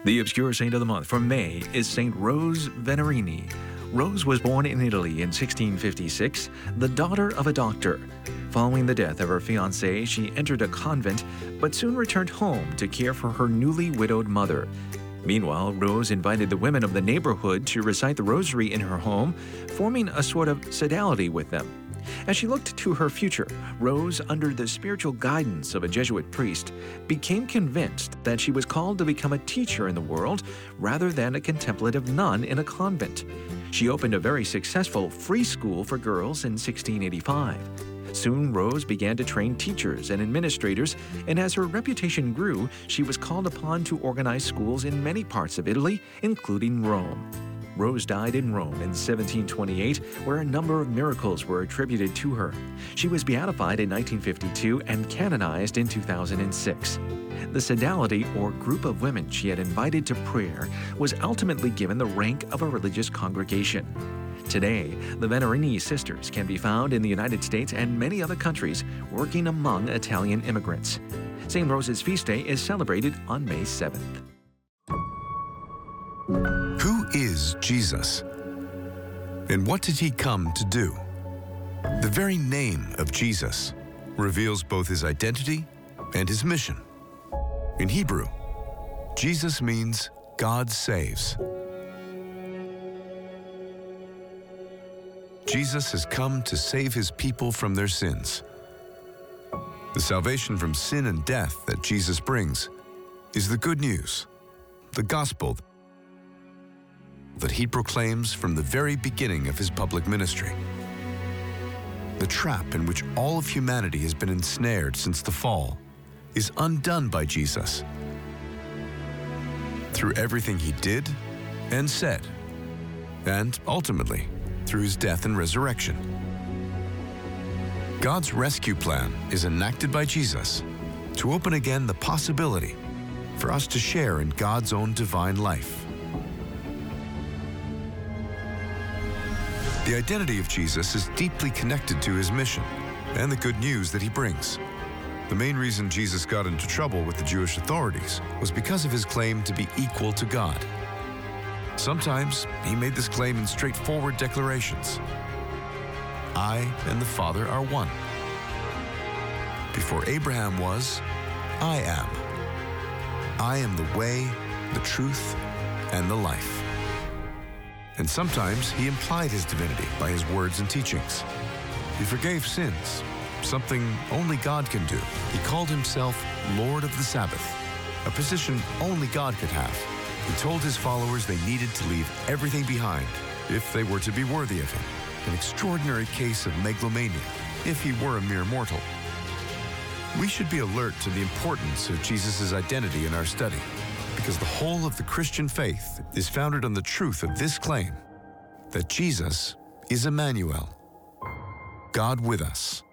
The obscure saint of the month for May is Saint Rose Venerini. Rose was born in Italy in 1656, the daughter of a doctor. Following the death of her fiancé, she entered a convent, but soon returned home to care for her newly widowed mother. Meanwhile, Rose invited the women of the neighborhood to recite the rosary in her home, forming a sort of sodality with them. As she looked to her future, Rose, under the spiritual guidance of a Jesuit priest, became convinced that she was called to become a teacher in the world rather than a contemplative nun in a convent. She opened a very successful free school for girls in 1685. Soon, Rose began to train teachers and administrators, and as her reputation grew, she was called upon to organize schools in many parts of Italy, including Rome. Rose died in Rome in 1728, where a number of miracles were attributed to her. She was beatified in 1952 and canonized in 2006. The sodality, or group of women she had invited to prayer, was ultimately given the rank of a religious congregation. Today, the Venerini sisters can be found in the United States and many other countries, working among Italian immigrants. St. Rose's feast day is celebrated on May 7th. Who is Jesus? And what did he come to do? The very name of Jesus reveals both his identity and his mission. In Hebrew, Jesus means God saves. Jesus has come to save his people from their sins. The salvation from sin and death that Jesus brings is the good news, the gospel that he proclaims from the very beginning of his public ministry. The trap in which all of humanity has been ensnared since the fall is undone by Jesus through everything he did and said, and ultimately through his death and resurrection. God's rescue plan is enacted by Jesus to open again the possibility for us to share in God's own divine life. The identity of Jesus is deeply connected to his mission and the good news that he brings. The main reason Jesus got into trouble with the Jewish authorities was because of his claim to be equal to God. Sometimes he made this claim in straightforward declarations. I and the Father are one. Before Abraham was, I am. I am the way, the truth, and the life. And sometimes he implied his divinity by his words and teachings. He forgave sins, something only God can do. He called himself Lord of the Sabbath, a position only God could have. He told his followers they needed to leave everything behind if they were to be worthy of him. An extraordinary case of megalomania, if he were a mere mortal. We should be alert to the importance of Jesus' identity in our study, because the whole of the Christian faith is founded on the truth of this claim, that Jesus is Emmanuel, God with us.